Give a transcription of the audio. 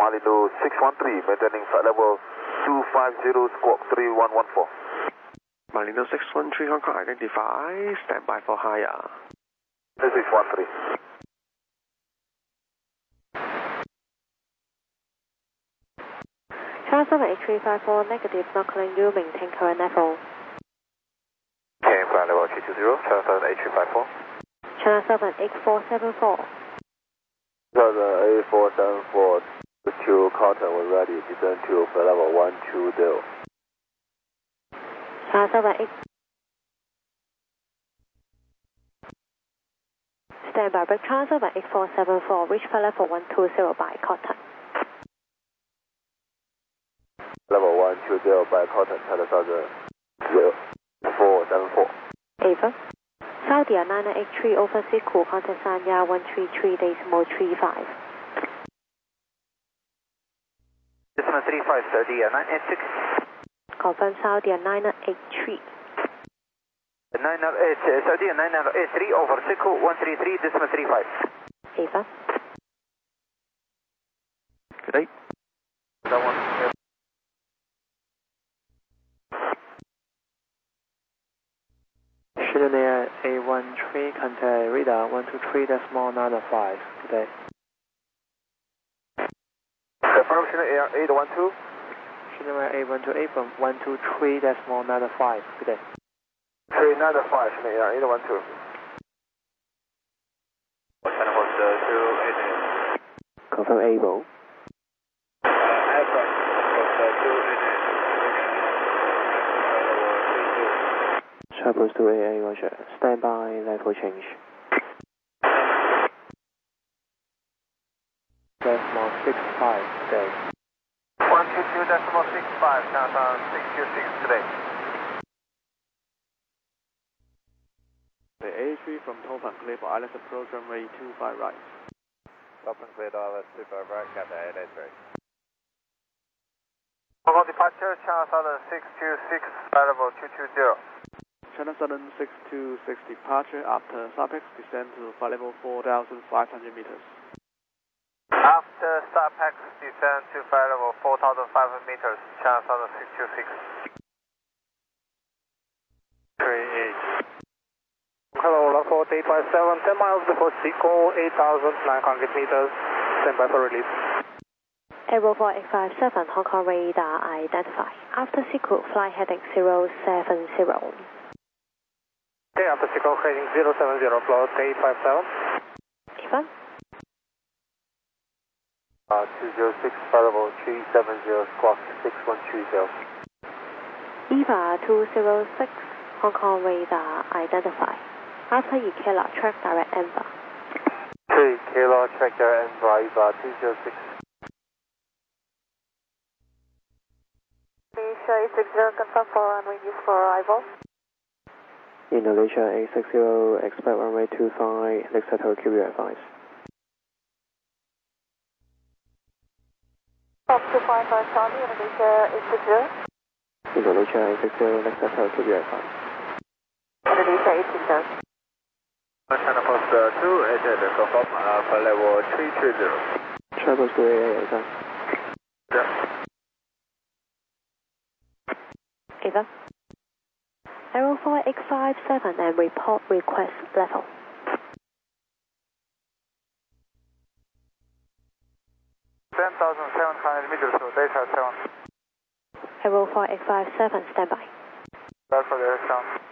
Malindo 613, maintaining flight level 250, squawk 3114. Malindo 613 Hong Kong identify, stand by for higher. 613. Channel 7 H354, negative, not calling you, maintain current level. Okay, flight level 320, Channel 7 H354. Channel 7 H474. A474 to Cotton was ready, descend to flight level 120. Channel 7 H. Stand by, break Channel 7 H474, reach flight level 120 by Cotton. Level 120 by Cotton, Channel 7 0474. Ava. Saudi Niner H3 over Siku, contact Sanya 133.35. Decimal 35, Saudi 986. Confirm Saudi Niner H3. 908, Saudi 983 over Siku 133, decimal 35. Ava. Good day. That one. Chinook A13, contact radar 123.95. Good day. Confirm Chinook Air 812. Chinook A128 from 123.95. Good day. 395, Chinook Air 812. Confirm able. Travels to AA, Roger. Stand by, level change. Decimal 65, today. 122.65, Channel 626 today. The A3 from Tofan, clear for ILS approach runway 25 right. Open clear to ILS 25 right, got the 883. Local departure, Channel 626, flight level 220. Channel 626 departure after SAPEX, descend to flight level 4,500 meters. After SAPEX, descend to flight level 4,500 meters, Channel 626. 38. Hello, Lockport 857, 10 miles before Sequel, 8,900 meters, stand by for release. Aero 4857, Hong Kong radar identify. After Siku, fly heading 070. Okay, after Sequel heading 070, approach 857. Eva. 206, flight level 370, squawk 6130. Eva 206, Hong Kong radar identify. After Ikela, track direct Enva. 3 Kilo, track direct Enva, Eva 206. Indonesia A60, confirm for runway use for arrival. Indonesia A60, expect runway 25, next settle, keep your advice. Fox 255 Charlie, Indonesia A60. Indonesia A60, next settle, keep your advice. Indonesia A60. Channel Post 288, confirm, flight level 330. Travels to AA, over. Yeah. Eva. Aero 4857 and report request level. meters, so data 7. Aero 4857, standby. That's for the sound.